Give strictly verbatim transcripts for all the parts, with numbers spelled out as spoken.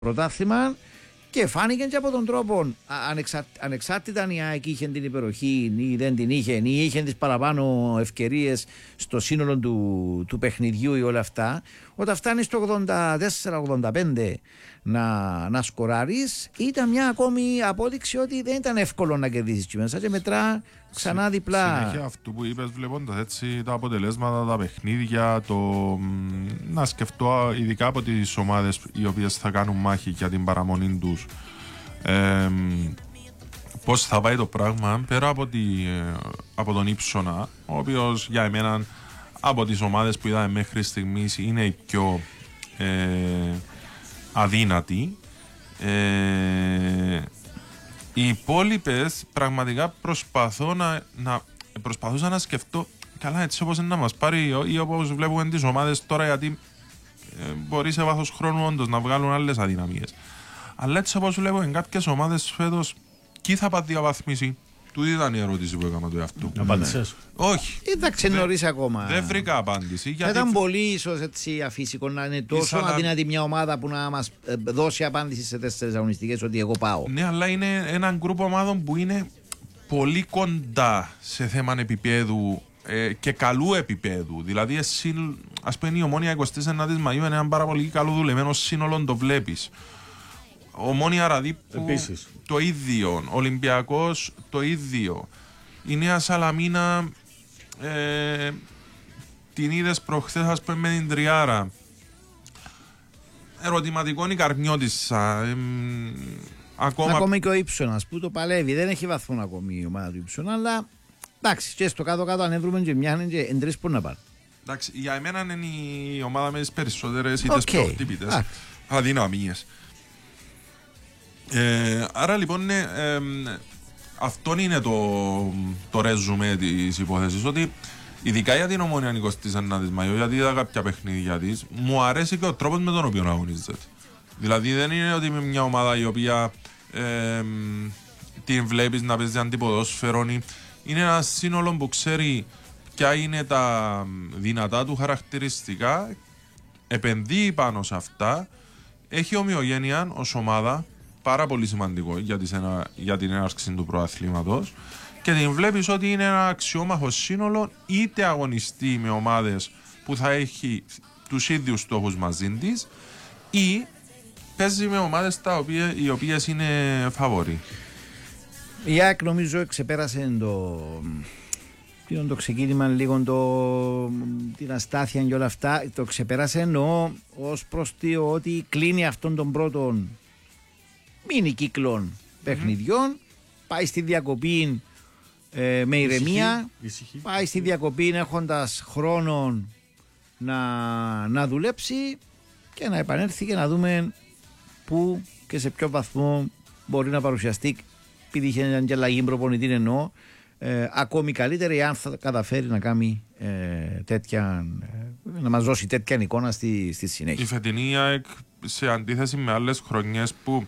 πρωτάθλημα. Και φάνηκε και από τον τρόπο, ανεξα... ανεξάρτητα αν η ΑΕΚ είχε την υπεροχή ή δεν την είχε, ή είχε τις παραπάνω ευκαιρίες στο σύνολο του, του παιχνιδιού ή όλα αυτά, όταν φτάνει στο ογδόντα τέσσερα ογδόντα πέντε να, να σκοράρεις, ήταν μια ακόμη απόδειξη ότι δεν ήταν εύκολο να κερδίσεις και μέσα και μετρά ξανά διπλά. Συνέχεια αυτού που είπες, βλέποντας έτσι τα αποτελέσματα, τα παιχνίδια, το να σκεφτώ ειδικά από τις ομάδες οι οποίες θα κάνουν μάχη για την παραμονή τους, ε, πώς θα πάει το πράγμα πέρα από, τη, από τον Ύψονα, ο οποίος για εμένα από τις ομάδες που είδαμε μέχρι στιγμής είναι η πιο ε, αδύνατη. ε, Οι υπόλοιπες πραγματικά προσπαθώ να, να, προσπαθούσα να σκεφτώ καλά έτσι όπως είναι να μας πάρει ή όπως βλέπουμε τις ομάδες τώρα, γιατί ε, μπορεί σε βάθος χρόνου όντως να βγάλουν άλλες αδυναμίες. Αλλά έτσι όπως βλέπουμε κάποιες ομάδες φέτος και θα πάει διαβαθμίσει. Τούτη ήταν η ερώτηση που έκανα του εαυτού. Απάντησες? Όχι. Κοίταξε νωρίς ακόμα. Δεν βρήκα απάντηση. Γιατί... ήταν πολύ ίσως έτσι αφύσικο να είναι τόσο Ίσως αδύνατη μια ομάδα που να μας δώσει απάντηση σε τέσσερις αγωνιστικές ότι εγώ πάω. Ναι, αλλά είναι ένα γκρουπ ομάδων που είναι πολύ κοντά σε θέμα επίπεδου ε, και καλού επίπεδου. Δηλαδή, εσύ, ας πούμε, η Ομόνοια εικοστή ενάτη Μαΐου είναι ένα πάρα πολύ καλό δουλεμένο σύνολο, το βλέπεις. Ομόνοια Ραδίππου το ίδιο, Ολυμπιακός το ίδιο, η Νέα Σαλαμίνα ε, την είδες προχθές, ας πούμε, με την Τριάρα. Ερωτηματικό είναι η Καρμιώτισσα. Ε, ακόμα... Ακόμη και ο Ήψονας που το παλεύει, δεν έχει βαθμό ακόμη η ομάδα του Ήψονα, αλλά εντάξει, και στο κάτω-κάτω αν έβρουμε και μια και εντρεις που να πάνε. Εντάξει, για εμένα είναι η ομάδα με τις περισσότερες ή τις πιο χτύπητες αδυναμίες. Ε, άρα λοιπόν ε, ε, αυτό είναι το, το ρεζουμέ της υπόθεσης, ότι ειδικά για την Ομόνοια εικοστή ενάτη Μαΐου, γιατί είδα κάποια παιχνίδια της, μου αρέσει και ο τρόπος με τον οποίο αγωνίζεται. Δηλαδή δεν είναι ότι με μια ομάδα η οποία ε, την βλέπεις να παίζει αντιποδόσφαιρο, είναι ένα σύνολο που ξέρει ποια είναι τα δυνατά του χαρακτηριστικά, επενδύει πάνω σε αυτά, έχει ομοιογένεια ως ομάδα, πάρα πολύ σημαντικό για, ένα, για την έναρξη του προαθλήματος, και την βλέπεις ότι είναι ένα αξιόμαχο σύνολο, είτε αγωνιστεί με ομάδες που θα έχει τους ίδιους στόχους μαζί της, ή παίζει με ομάδες τα οποία, οι οποίες είναι φαβορί. Η ΑΕΚ νομίζω ξεπέρασε το, το ξεκίνημα λίγο, το, την αστάθεια και όλα αυτά. Το ξεπέρασε εννοώ ως προς το ότι κλείνει αυτόν τον πρώτον μίνι κύκλων παιχνιδιών, mm-hmm. πάει στη διακοπή ε, με ηρεμία, Ισυχή. πάει στη διακοπή έχοντας χρόνο να, να δουλέψει και να επανέλθει και να δούμε πού και σε ποιο βαθμό μπορεί να παρουσιαστεί, επειδή είχε και αλλαγή προπονητή εννοώ, ε, ακόμη καλύτερη αν θα καταφέρει να κάνει ε, τέτοια, ε, να μας δώσει τέτοια εικόνα στη, στη συνέχεια. Η φετινή ΑΕΚ, σε αντίθεση με άλλες χρονιές που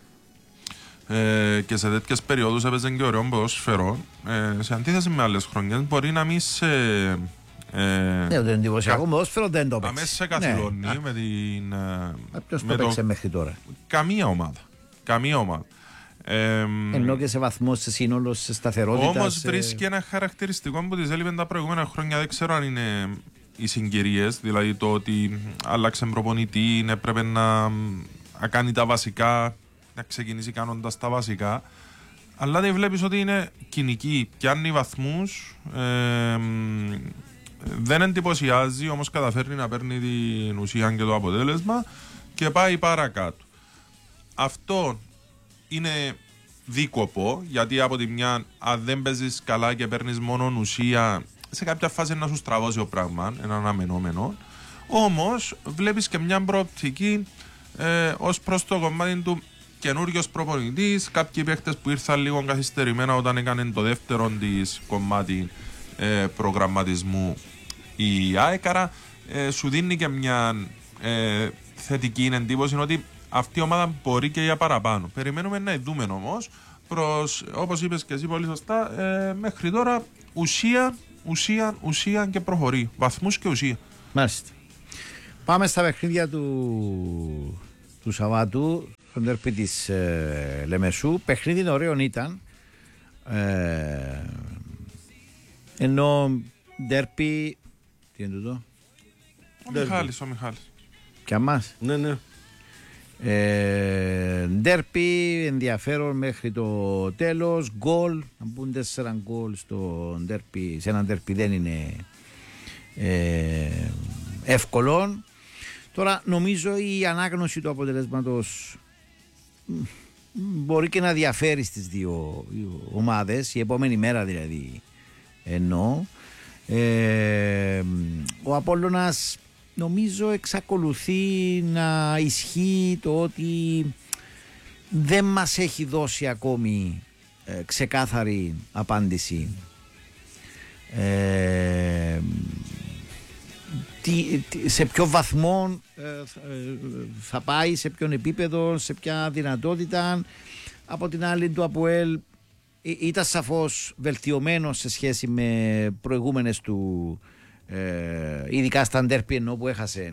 ε, και σε τέτοιες περιόδους έπαιζε και ωραίο ποδόσφαιρο, ε, σε αντίθεση με άλλες χρονιές μπορεί να μην σε ναι, το εντυπωσιακό ποδόσφαιρο δεν το παίξει. αμέσως σε καθυλώνει ναι. με την... Ποιος το παίξε μέχρι τώρα? Καμία ομάδα. Καμία ομάδα. Ε, Ενώ και σε βαθμό, σε σύνολο, σε σταθερότητα. Όμως σε... βρίσκει ένα χαρακτηριστικό που της έλειπε τα προηγούμενα χρόνια. Δεν ξέρω αν είναι οι συγκυρίες, δηλαδή το ότι άλλαξε προπονητή, έπρεπε να, να κάνει τα βασικά, να ξεκινήσει κάνοντας τα βασικά. Αλλά δεν βλέπεις ότι είναι κοινική, πιάνει βαθμούς, ε, δεν εντυπωσιάζει, όμως καταφέρνει να παίρνει την ουσία και το αποτέλεσμα και πάει παρακάτω. Αυτό είναι δίκοπο, γιατί από τη μια, αν δεν παίζεις καλά και παίρνεις μόνο ουσία, σε κάποια φάση να σου στραβώσει ο πράγμα, ένα αναμενόμενο. Όμως βλέπεις και μια προοπτική ε, ως προς το κομμάτι του καινούριος προπονητής, κάποιοι παίχτες που ήρθαν λίγο καθυστερημένα όταν έκανε το δεύτερο της κομμάτι ε, προγραμματισμού η ΑΕΚ, άρα ε, σου δίνει και μια ε, θετική εντύπωση ότι αυτή η ομάδα μπορεί και για παραπάνω. Περιμένουμε να δούμε όμως, προς, όπως είπες και εσύ πολύ σωστά, ε, μέχρι τώρα ουσία, ουσία, ουσία και προχωρεί. Βαθμούς και ουσία. Μάλιστα. Πάμε στα παιχνίδια του, του Σαββάτου, στο ντέρπι της ε, Λεμεσού. Παιχνίδι ωραίο ήταν. Ε, ενώ ντέρπι. Τι είναι τούτο? Ο Μιχάλης, ο Μιχάλης. Και αμάς. Ναι, ναι. Ε, ντέρπι ενδιαφέρον μέχρι το τέλος. Γκολ. Να μπουν τέσσερα γκολ στο ντέρπι. Σε ένα ντέρπι δεν είναι ε, εύκολο. Τώρα νομίζω η ανάγνωση του αποτελέσματος μπορεί και να διαφέρει στις δύο ομάδες, η επόμενη μέρα δηλαδή εννοώ. Ε, ο Απόλλωνας νομίζω εξακολουθεί να ισχύει το ότι δεν μας έχει δώσει ακόμη ε, ξεκάθαρη απάντηση. Ε, τι, τι, σε ποιο βαθμό ε, θα πάει, σε ποιον επίπεδο, σε ποια δυνατότητα. Από την άλλη του ΑΠΟΕΛ ήταν σαφώς βελτιωμένο σε σχέση με προηγούμενες του ε, ειδικά στα ντέρπι ενώ που έχασε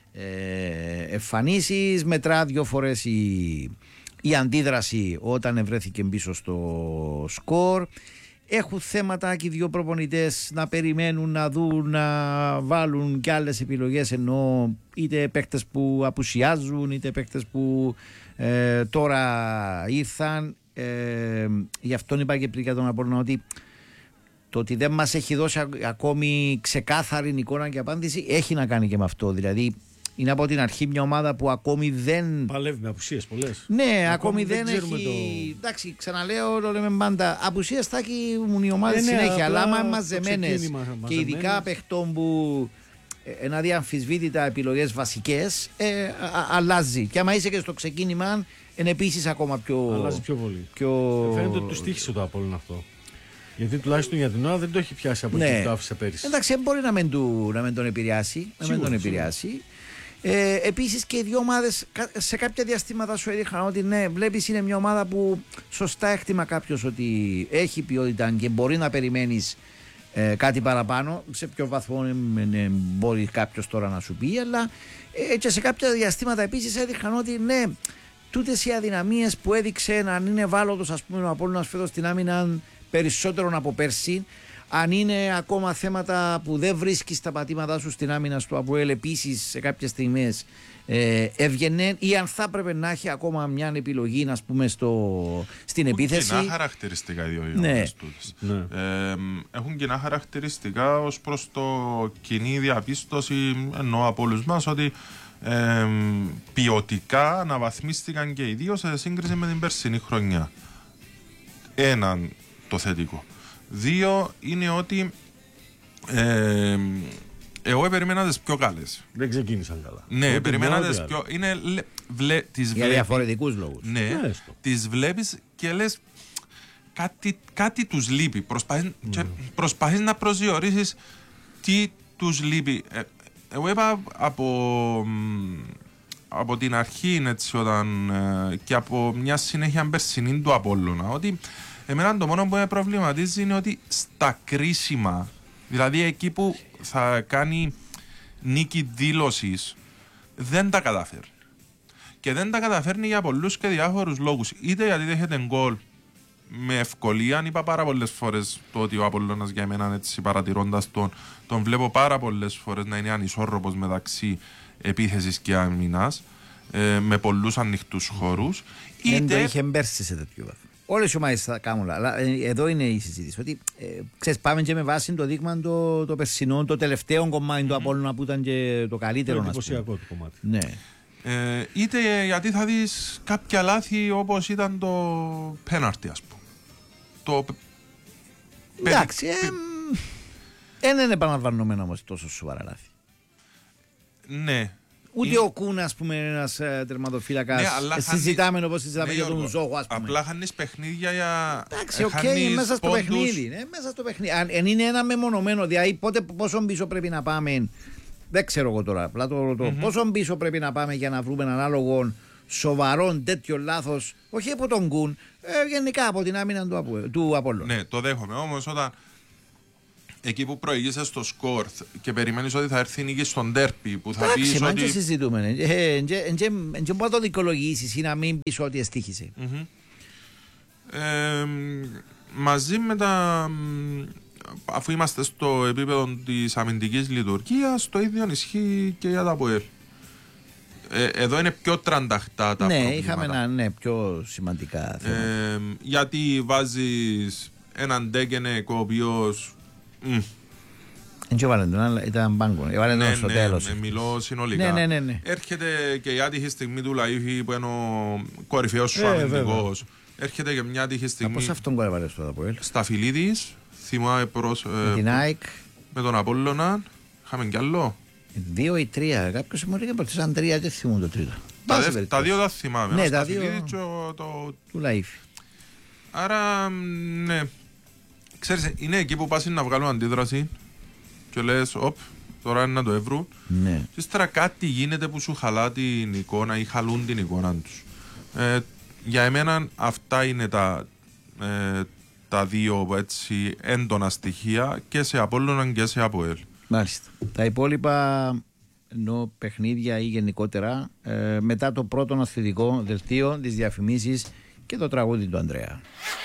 ε, εμφανίσεις. Μετρά δύο φορές η, η αντίδραση όταν ευρέθηκε πίσω στο σκορ. Έχουν θέματα και οι δύο προπονητές να περιμένουν, να δουν, να βάλουν κι άλλες επιλογές, ενώ είτε παίκτες που απουσιάζουν είτε παίκτες που ε, τώρα ήρθαν. Ε, γι' αυτό είπα και πριν για τον Απόλλωνα ότι το ότι δεν μας έχει δώσει ακόμη ξεκάθαρη εικόνα και απάντηση έχει να κάνει και με αυτό. Δηλαδή είναι από την αρχή μια ομάδα που ακόμη δεν. Παλεύει με απουσίες πολλές. Ναι, ακόμη, ακόμη δεν, δεν έχει. Το... Εντάξει, ξαναλέω, το λέμε πάντα. Απουσίες θα έχει η ομάδα ε, ναι, συνέχεια. Αλλά άμα μαζεμένες και ειδικά παιχτών που ένα διαμφισβήτητα επιλογές βασικές, ε, α, α, αλλάζει. Και άμα είσαι και στο ξεκίνημα, είναι επίσης ακόμα πιο. Αλλάζει πιο πολύ. Πιο... Φαίνεται ότι του τύχησε το Απόλλωνα αυτό. Γιατί τουλάχιστον για την ώρα δεν το έχει πιάσει από ναι. εκεί που το άφησε πέρυσι. Εντάξει, μπορεί να μην, του, να μην τον επηρεάσει. Να μην τον επηρεάσει. Ε, επίσης και οι δύο ομάδες σε κάποια διαστήματα σου έδειχναν ότι ναι, βλέπεις είναι μια ομάδα που σωστά έκτιμα κάποιος ότι έχει ποιότητα και μπορεί να περιμένεις ε, κάτι παραπάνω. Σε ποιο βαθμό ε, ε, μπορεί κάποιος τώρα να σου πει, αλλά ε, και σε κάποια διαστήματα επίσης έδειχναν ότι ναι, τούτες οι αδυναμίες που έδειξε να είναι ευάλωτος, ας πούμε, ο Απόλλωνας φέτος στην άμυνα περισσότερο από πέρσι. Αν είναι ακόμα θέματα που δεν βρίσκει τα πατήματά σου στην άμυνα του ΑΠΟΕΛ, επίσης σε κάποιες στιγμές ε, έβγαινε, ή αν θα έπρεπε να έχει ακόμα μια επιλογή, ας πούμε, στο, στην έχουν επίθεση. Έχουν κοινά χαρακτηριστικά οι δύο ομάδες τούτες. Ναι. Ε, έχουν κοινά χαρακτηριστικά ως προς το κοινή διαπίστωση, εννοώ από όλους μας, ότι ε, ποιοτικά αναβαθμίστηκαν και οι δύο σε σύγκριση με την περσινή χρονιά. Έναν το θετικό. Δύο είναι ότι ε, εγώ περιμένα τις πιο καλές. Δεν ξεκίνησαν καλά. Ναι, περιμένα τις πιο... Είναι, βλέ, τις για βλέπει, διαφορετικούς λόγους. Ναι, ναι, τις βλέπεις και λες κάτι, κάτι τους λείπει. Προσπαθείς, mm. και προσπαθείς να προσδιορίσεις τι τους λείπει. Ε, εγώ είπα από, από την αρχή έτσι, όταν, ε, και από μια συνέχεια περσινή του Απόλλωνα ότι εμένα το μόνο που με προβληματίζει είναι ότι στα κρίσιμα, δηλαδή εκεί που θα κάνει νίκη δήλωσης, δεν τα καταφέρνει. Και δεν τα καταφέρνει για πολλούς και διάφορους λόγους. Είτε γιατί δέχεται γκολ με ευκολία, είπα πάρα πολλές φορές το ότι ο Απόλλωνας για μένα, έτσι παρατηρώντας τον, τον βλέπω πάρα πολλές φορές να είναι ανισόρροπος μεταξύ επίθεσης και άμυνας, ε, με πολλούς ανοιχτούς χώρους. Δεν είτε... το είχε μπέρσει σε τέτοιο βαθμό. Όλες οι ομάδες θα κάνουν, αλλά εδώ είναι η συζήτηση. Ότι ε, ξέρεις, πάμε και με βάση το δείγμα το, το περσινό, το τελευταίο κομμάτι mm. του Απόλλωνα που ήταν και το καλύτερο. Το εντυπωσιακό το κομμάτι. Ναι. Ε, είτε γιατί θα δεις κάποια λάθη όπως ήταν το πέναρτι, ας πούμε. Το... Εντάξει, δεν είναι επαναλαμβανόμενο όμως τόσο σοβαρά λάθη. Ναι. Ούτε είναι... ο Κούν, ας πούμε, ένας ε, τερματοφύλακας. Ναι, συζητάμε όπως συζητάμε ναι, για τον Ζόχο, ας πούμε. Απλά χάνεις παιχνίδια για. Εντάξει, οκ, okay, μέσα στο παιχνίδι. Ναι, μέσα στο παιχνίδι. Αν, αν είναι ένα μεμονωμένο, δηλαδή πότε, πόσο πίσω πρέπει να πάμε. Δεν ξέρω εγώ τώρα. Απλά το ρωτώ. Mm-hmm. Πόσο πίσω πρέπει να πάμε για να βρούμε έναν άλογο σοβαρό τέτοιο λάθος, όχι από τον Κούν, ε, γενικά από την άμυνα του, του Απόλλωνα. Ναι, το δέχομαι. Όμως όταν, εκεί που προηγείσαι στο σκορ και περιμένεις ότι θα έρθει η νίκη στον τέρπι που θα Εντάξει, πεις μα ότι... δεν συζητούμε. Δεν μπορεί να το δικαιολογήσεις ή να μην πεις ότι εστίχησε. Mm-hmm. Ε, μαζί με τα... Αφού είμαστε στο επίπεδο της αμυντικής λειτουργίας, το ίδιο ισχύει και για τα ΑΠΟΕΛ. Ε, εδώ είναι πιο τρανταχτά τα ναι, προβλήματα. είχαμε ένα ναι, πιο σημαντικά θέματα. Ε, γιατί βάζεις έναν Ντέκενεκ ο οποίος... Δεν έβαλε τον, αλλά ήταν μπάγκο. Έβαλε τον στο τέλος. Ναι, μιλώ συνολικά. Ναι, ναι, ναι, ναι. Έρχεται και η άτυχη στιγμή του Λαΐφη που είναι ο κορυφαίος σου ε, αμυντικός. Έρχεται και μια άτυχη στιγμή... Πώς αυτόν κορεύαλε στο ΑΠΟΕΛ. Στα Φιλίδης, θυμάμαι προς... Με την ΑΕΚ. Με τον Απόλλωνα. Είχαμε κι άλλο. Δύο ή τρία. Κάποιος μου έλεγε πως ήταν τρία, δεν θυμούν το τρίτο. Τα, δε, τα δύο τα θυμάμαι. Ναι, τα δύο το, το... του Λαΐφη. Άρα, ναι. Ξέρεις, είναι εκεί που πας να βγάλουν αντίδραση και λες, οπ, τώρα είναι να το εύρουν. Ναι. Και ύστερα κάτι γίνεται που σου χαλά την εικόνα ή χαλούν την εικόνα τους. Ε, για εμένα αυτά είναι τα, ε, τα δύο έτσι, έντονα στοιχεία και σε Απόλλωνα και σε ΑΠΟΕΛ. Μάλιστα. Τα υπόλοιπα ενώ παιχνίδια ή γενικότερα ε, μετά το πρώτο αθλητικό δελτίο, τις διαφημίσεις και το τραγούδι του Ανδρέα.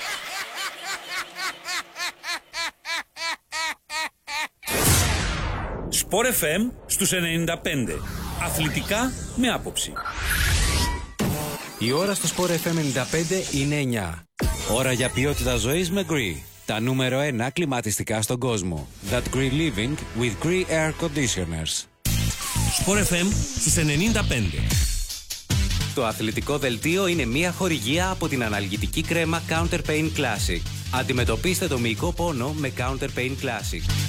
Σπορ εφ εμ στους ενενήντα πέντε. Αθλητικά με άποψη. Η ώρα στο Σπορ εφ εμ ενενήντα πέντε είναι εννιά. Ώρα για ποιότητα ζωής με Gree. Τα νούμερο ένα κλιματιστικά στον κόσμο. That Gree Living with Gree Air Conditioners. Σπορ εφ εμ στους ενενήντα πέντε. Το αθλητικό δελτίο είναι μια χορηγία από την αναλγητική κρέμα Counter Pain Classic. Αντιμετωπίστε το μυϊκό πόνο με Counter Pain Classic.